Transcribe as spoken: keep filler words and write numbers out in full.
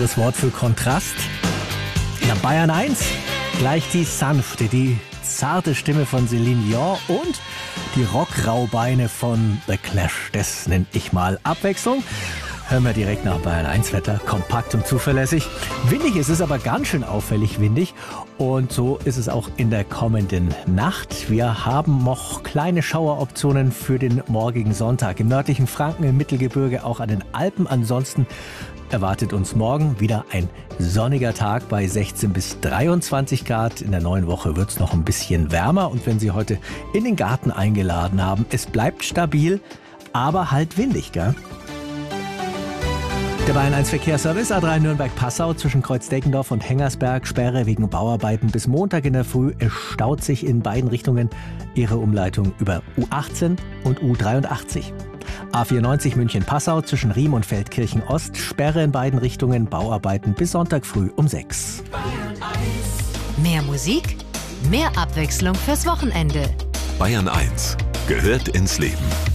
weiteres Wort für Kontrast. Na, Bayern eins, gleich die sanfte, die zarte Stimme von Céline Dion und die Rockraubeine von The Clash. Das nenne ich mal Abwechslung. Hören wir direkt nach Bayern eins Wetter, kompakt und zuverlässig. Windig ist es aber ganz schön auffällig windig und so ist es auch in der kommenden Nacht. Wir haben noch kleine Schaueroptionen für den morgigen Sonntag im nördlichen Franken, im Mittelgebirge, auch an den Alpen. Ansonsten erwartet uns morgen wieder ein sonniger Tag bei sechzehn bis dreiundzwanzig Grad. In der neuen Woche wird es noch ein bisschen wärmer und wenn Sie heute in den Garten eingeladen haben, es bleibt stabil, aber halt windig, gell? Der Bayern eins Verkehrsservice A drei Nürnberg-Passau zwischen Kreuz-Deckendorf und Hengersberg. Sperre wegen Bauarbeiten bis Montag in der Früh. Es staut sich in beiden Richtungen. Ihre Umleitung über U achtzehn und U dreiundachtzig. A vierundneunzig München-Passau zwischen Riem und Feldkirchen-Ost. Sperre in beiden Richtungen. Bauarbeiten bis Sonntag früh um sechs. Mehr Musik, mehr Abwechslung fürs Wochenende. Bayern eins gehört ins Leben.